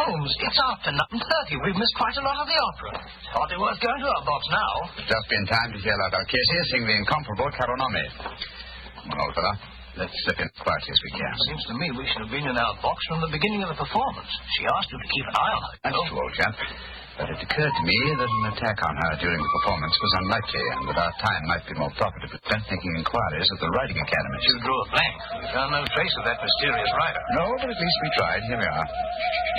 Holmes, it's after 9:30. We've missed quite a lot of the opera. It's hardly worth going to our box now. Just in time to hear La Valchesi sing the incomparable Caronome. Come on, old fella. Let's slip in as quietly as we can. Seems to me we should have been in our box from the beginning of the performance. She asked you to keep an eye on her. That's true, old chap. But it occurred to me that an attack on her during the performance was unlikely, and that our time might be more profitable spent making inquiries at the Riding Academy. You drew a blank. We found no trace of that mysterious rider. No, but at least we tried. Here we are.